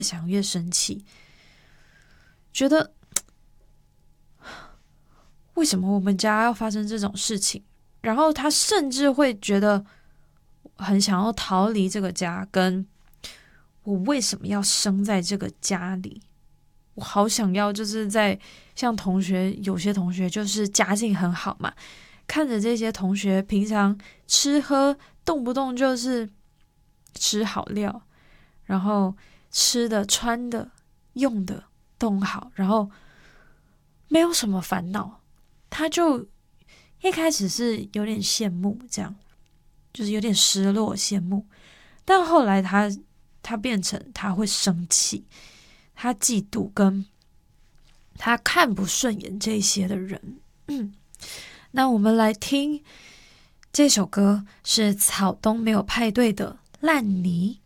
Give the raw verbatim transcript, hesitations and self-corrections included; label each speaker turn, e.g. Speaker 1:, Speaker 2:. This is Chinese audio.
Speaker 1: 想越生气，觉得为什么我们家要发生这种事情？然后他甚至会觉得很想要逃离这个家，跟我为什么要生在这个家里？我好想要，就是在像同学，有些同学就是家境很好嘛，看着这些同学平常吃喝动不动就是吃好料，然后吃的、穿的、用的都很好，然后没有什么烦恼，他就一开始是有点羡慕，这样就是有点失落、羡慕，但后来他他变成他会生气，他嫉妒，跟他看不顺眼这些的人。嗯，那我们来听这首歌，是草东没有派对的《烂泥》。